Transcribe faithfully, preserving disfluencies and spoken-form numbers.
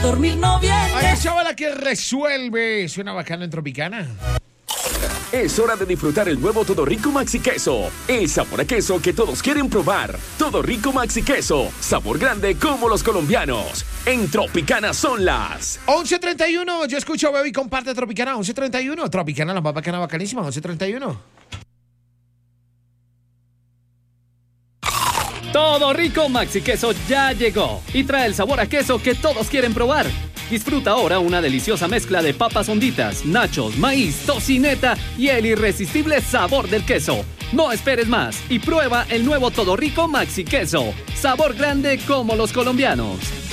dormir no viene. Ay, chavala que resuelve. Suena bacano en Tropicana. Es hora de disfrutar el nuevo Todo Rico Maxi Queso. El sabor a queso que todos quieren probar. Todo Rico Maxi Queso. Sabor grande como los colombianos. En Tropicana son las once treinta y uno. Yo escucho, bebé, y comparte Tropicana. once treinta y uno. Tropicana, la más bacana, bacanísima. once treinta y uno. Todo Rico Maxi Queso ya llegó y trae el sabor a queso que todos quieren probar. Disfruta ahora una deliciosa mezcla de papas honditas, nachos, maíz, tocineta y el irresistible sabor del queso. No esperes más y prueba el nuevo Todo Rico Maxi Queso. Sabor grande como los colombianos.